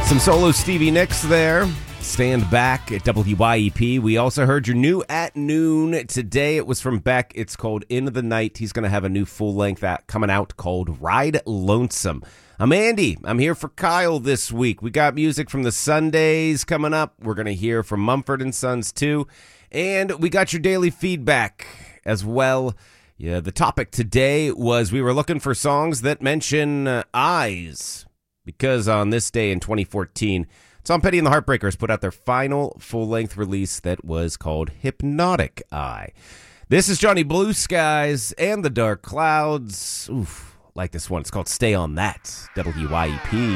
Some solo Stevie Nicks there. Stand Back at WYEP. We also heard your new At Noon today. It was from Beck. It's called Into the Night. He's going to have a new full-length coming out called Ride Lonesome. I'm Andy. I'm here for Kyle this week. We got music from the Sundays coming up. We're going to hear from Mumford & Sons too. And we got your daily feedback as well. Yeah, the topic today was we were looking for songs that mention eyes. Because on this day in 2014, Tom Petty and the Heartbreakers put out their final full-length release that was called Hypnotic Eye. This is Johnny Blue Skies and the Dark Clouds. Oof, like this one. It's called Stay On That, WYEP.